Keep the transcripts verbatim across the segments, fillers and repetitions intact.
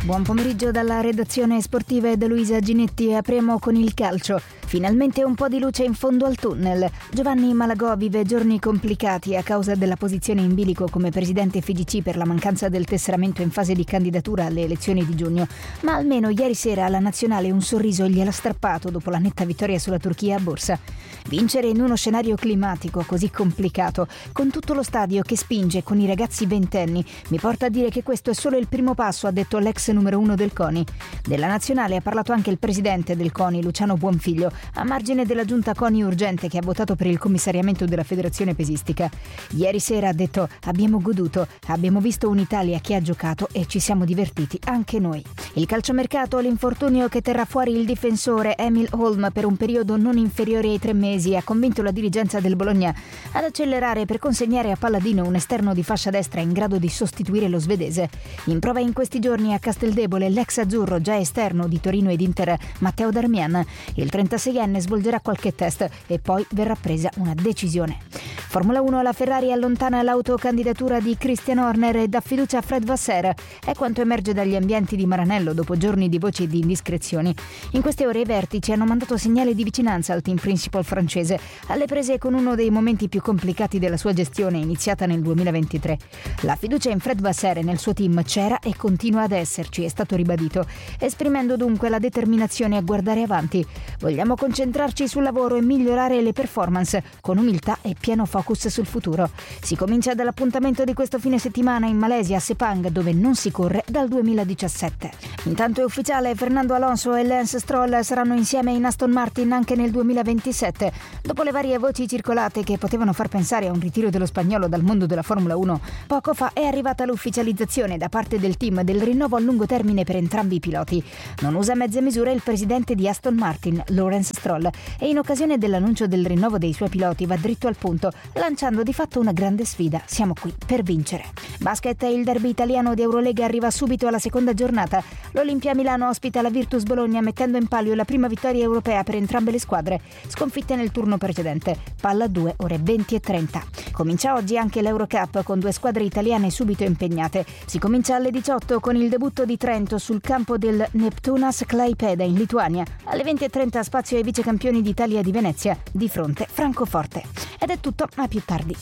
Buon pomeriggio dalla redazione sportiva e da Luisa Ginetti. Apriamo con il calcio. Finalmente un po' di luce in fondo al tunnel. Giovanni Malagò vive giorni complicati a causa della posizione in bilico come presidente F I G C per la mancanza del tesseramento in fase di candidatura alle elezioni di giugno. Ma almeno ieri sera alla nazionale un sorriso gliel'ha strappato dopo la netta vittoria sulla Turchia a Borsa. Vincere in uno scenario climatico così complicato, con tutto lo stadio che spinge con i ragazzi ventenni, mi porta a dire che questo è solo il primo passo, ha detto l'ex numero uno del CONI. Della nazionale ha parlato anche il presidente del CONI, Luciano Buonfiglio, a margine della giunta CONI urgente che ha votato per il commissariamento della federazione pesistica. Ieri sera ha detto: abbiamo goduto, abbiamo visto un'Italia che ha giocato e ci siamo divertiti anche noi. Il calciomercato, l'infortunio che terrà fuori il difensore Emil Holm per un periodo non inferiore ai tre mesi ha convinto la dirigenza del Bologna ad accelerare per consegnare a Palladino un esterno di fascia destra in grado di sostituire lo svedese. In prova in questi giorni a Casteldebole l'ex azzurro già esterno di Torino ed Inter Matteo Darmian. Il trentaseienne svolgerà qualche test e poi verrà presa una decisione. Formula uno, la Ferrari allontana l'autocandidatura di Christian Horner e dà fiducia a Fred Vasseur. È quanto emerge dagli ambienti di Maranello dopo giorni di voci e di indiscrezioni. In queste ore i vertici hanno mandato segnale di vicinanza al team principal francese, alle prese con uno dei momenti più complicati della sua gestione iniziata nel duemilaventitré. La fiducia in Fred Vasseur e nel suo team c'era e continua ad esserci, è stato ribadito, esprimendo dunque la determinazione a guardare avanti. Vogliamo concentrarci sul lavoro e migliorare le performance con umiltà e pieno focus sul futuro. Si comincia dall'appuntamento di questo fine settimana in Malesia a Sepang, dove non si corre dal duemiladiciassette. Intanto è ufficiale, Fernando Alonso e Lance Stroll saranno insieme in Aston Martin anche nel duemilaventisette. Dopo le varie voci circolate che potevano far pensare a un ritiro dello spagnolo dal mondo della Formula uno, poco fa è arrivata l'ufficializzazione da parte del team del rinnovo a lungo termine per entrambi i piloti. Non usa mezze misure il presidente di Aston Martin, Lawrence Stroll, e in occasione dell'annuncio del rinnovo dei suoi piloti va dritto al punto, lanciando di fatto una grande sfida. Siamo qui per vincere. Basket, il derby italiano di Eurolega arriva subito alla seconda giornata. L'Olimpia Milano ospita la Virtus Bologna mettendo in palio la prima vittoria europea per entrambe le squadre, sconfitte nel turno precedente. Palla due, ore venti e trenta. Comincia oggi anche l'Eurocup con due squadre italiane subito impegnate. Si comincia alle diciotto con il debutto di Trento sul campo del Neptunas Klaipėda in Lituania. Alle venti e trenta spazio ai vicecampioni d'Italia di Venezia, di fronte Francoforte. Ed è tutto, a più tardi.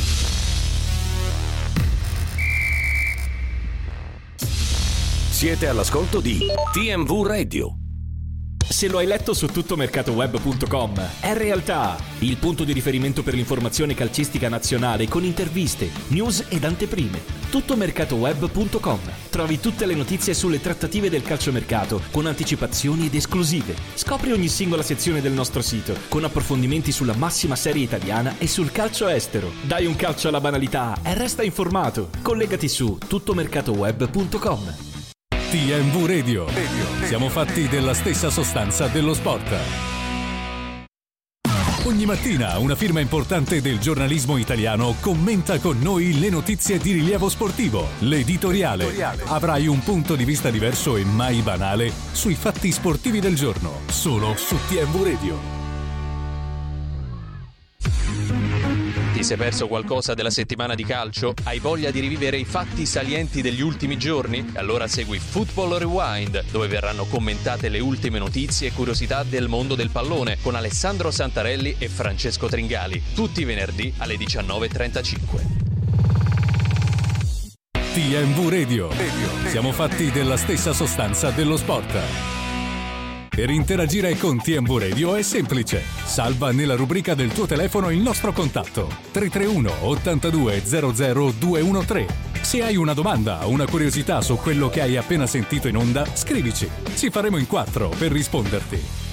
Siete all'ascolto di T M V Radio. Se lo hai letto su tuttomercatoweb punto com, è realtà, il punto di riferimento per l'informazione calcistica nazionale con interviste, news ed anteprime. tuttomercatoweb punto com. Trovi tutte le notizie sulle trattative del calciomercato con anticipazioni ed esclusive. Scopri ogni singola sezione del nostro sito con approfondimenti sulla massima serie italiana e sul calcio estero. Dai un calcio alla banalità e resta informato. Collegati su tuttomercatoweb punto com. T M V Radio. Siamo fatti della stessa sostanza dello sport. Ogni mattina una firma importante del giornalismo italiano commenta con noi le notizie di rilievo sportivo. L'editoriale. Avrai un punto di vista diverso e mai banale sui fatti sportivi del giorno. Solo su T M V Radio. Ti sei perso qualcosa della settimana di calcio? Hai voglia di rivivere i fatti salienti degli ultimi giorni? Allora segui Football Rewind, dove verranno commentate le ultime notizie e curiosità del mondo del pallone con Alessandro Santarelli e Francesco Tringali, tutti i venerdì alle diciannove e trentacinque. T M V Radio. Siamo fatti della stessa sostanza dello sport. Per interagire con T M V Radio è semplice. Salva nella rubrica del tuo telefono il nostro contatto tre tre uno ottantadue zero zero due uno tre. Se hai una domanda o una curiosità su quello che hai appena sentito in onda, scrivici. Ci faremo in quattro per risponderti.